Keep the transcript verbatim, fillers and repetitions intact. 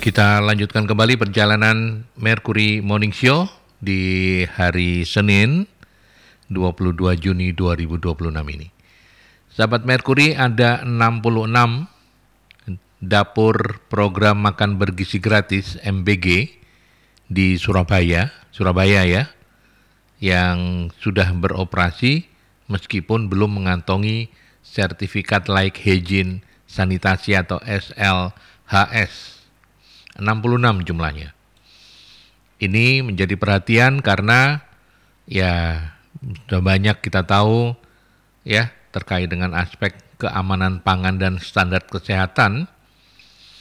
Kita lanjutkan kembali perjalanan Mercury Morning Show di hari Senin dua puluh dua Juni dua ribu dua puluh enam ini. Sahabat Mercury, ada enam puluh enam dapur program makan bergizi gratis M B G di Surabaya, Surabaya ya, yang sudah beroperasi meskipun belum mengantongi sertifikat Layak Hygiene Sanitasi atau S L H S. enam puluh enam jumlahnya. Ini menjadi perhatian karena ya sudah banyak kita tahu ya terkait dengan aspek keamanan pangan dan standar kesehatan